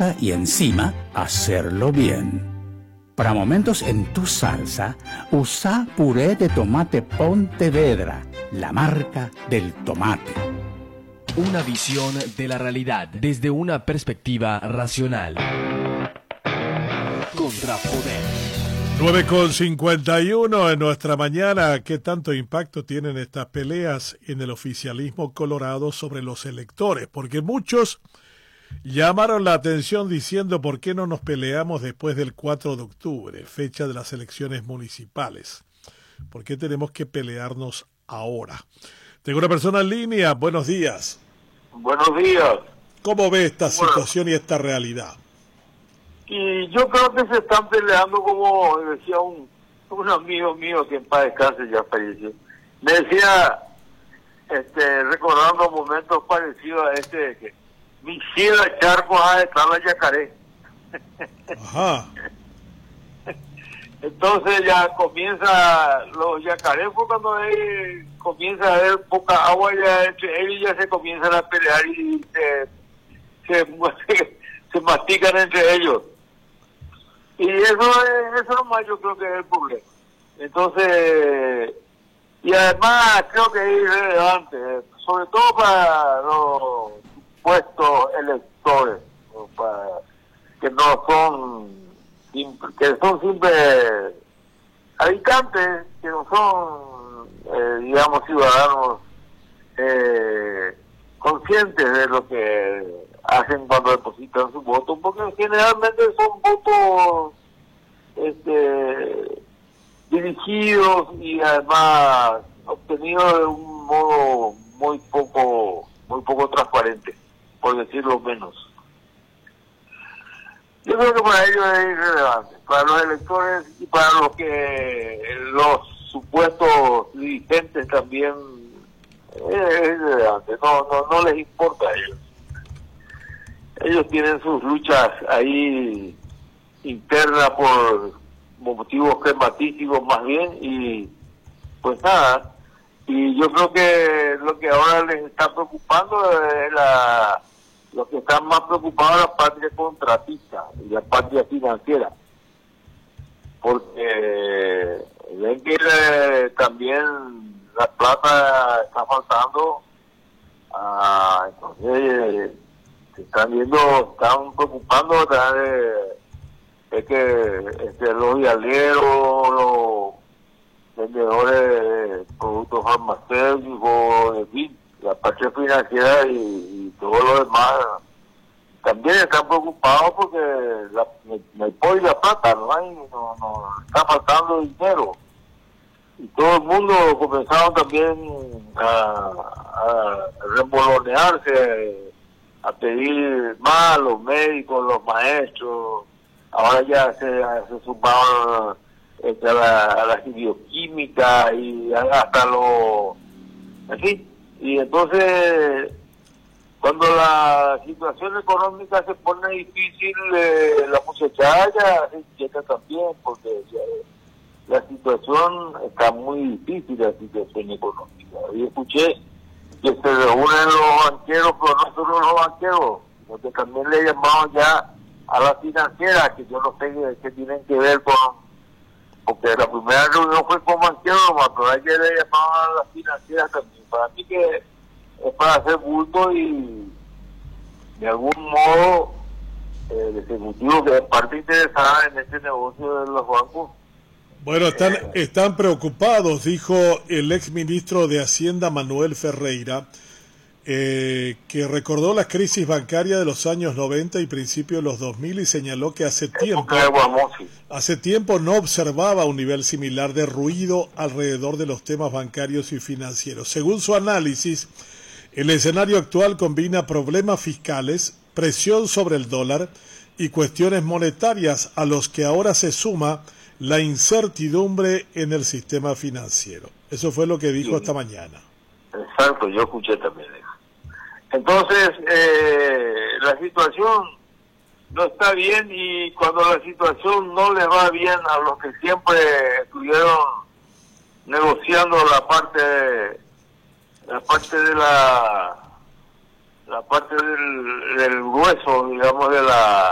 fruta y encima hacerlo bien. Para momentos en tu salsa, usa puré de tomate Pontevedra, la marca del tomate. Una visión de la realidad desde una perspectiva racional. Contrapoder. 9:51 en nuestra mañana. ¿Qué tanto impacto tienen estas peleas en el oficialismo colorado sobre los electores? Porque muchos llamaron la atención diciendo ¿por qué no nos peleamos después del 4 de octubre, fecha de las elecciones municipales? ¿Por qué tenemos que pelearnos ahora? Tengo una persona en línea. Buenos días. Buenos días. ¿Cómo ve esta situación y esta realidad? Y yo creo que se están peleando, como decía un amigo mío que en paz descanse, ya falleció. Me decía, recordando momentos parecidos a que mi cielo charco a estar la yacaré. Ajá. Entonces ya comienza, los yacarés, pues cuando comienza a haber poca agua, ya entre ellos ya se comienzan a pelear y se mastican entre ellos. Y eso nomás yo creo que es el problema. Entonces, y además creo que es irrelevante, sobre todo para los supuestos electores, que no son que son simples habitantes, que no son, digamos, ciudadanos conscientes de lo que hacen cuando depositan su voto, porque generalmente son votos dirigidos y además obtenidos de un modo muy poco transparente, por decirlo menos. Yo creo que para ellos es irrelevante, para los electores y para los supuestos dirigentes también es irrelevante, no les importa a ellos. Ellos tienen sus luchas ahí internas por motivos climatísticos más bien, y pues nada. Y yo creo que lo que ahora les está preocupando es lo que están más preocupados es la patria contratista y la patria financiera, porque ven que también la plata está faltando, entonces están preocupando de que los vialeros, los vendedores de productos farmacéuticos, en fin, la parte financiera y todo lo demás también están preocupados porque no hay pollo y la plata, no está faltando dinero, y todo el mundo comenzaron también a rembolonearse, a pedir más, los médicos, los maestros. Ahora ya se sumaron a la bioquímica y hasta en fin. Y entonces, cuando la situación económica se pone difícil, la muchachada ya se inquieta también, porque la situación está muy difícil, la situación económica. Y escuché que se reúnen los banqueros, pero no solo los banqueros, sino que también le llamamos ya a las financieras, que yo no sé qué tienen que ver porque la primera reunión fue con banqueros, pero ayer le llamaban a las financieras también. Para mí que es para hacer bulto y de algún modo el ejecutivo que es parte interesada en este negocio de los bancos. Bueno, están preocupados, dijo el exministro de Hacienda Manuel Ferreira, que recordó la crisis bancaria de los años 90 y principios de los 2000 y señaló que hace tiempo no observaba un nivel similar de ruido alrededor de los temas bancarios y financieros. Según su análisis, el escenario actual combina problemas fiscales, presión sobre el dólar y cuestiones monetarias, a los que ahora se suma la incertidumbre en el sistema financiero. Eso fue lo que dijo esta mañana. Exacto, yo escuché también eso. Entonces, la situación no está bien, y cuando la situación no le va bien a los que siempre estuvieron negociando la parte del grueso, digamos, de la